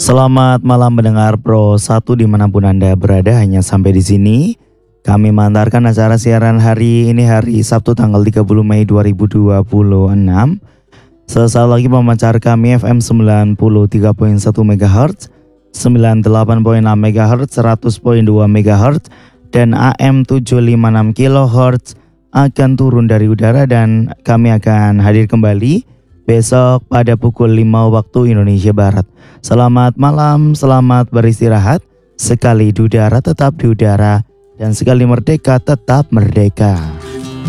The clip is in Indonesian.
Selamat malam mendengar Pro 1 dimanapun Anda berada. Hanya sampai di sini kami mengantarkan acara siaran hari ini, hari Sabtu tanggal 30 Mei 2026. Sesaat lagi pemancar kami FM 93.1 MHz, 98.6 MHz, 100.2 MHz, dan AM 756 kHz akan turun dari udara dan kami akan hadir kembali besok pada pukul 5 waktu Indonesia Barat. Selamat malam, selamat beristirahat. Sekali di udara tetap di udara, dan sekali merdeka tetap merdeka.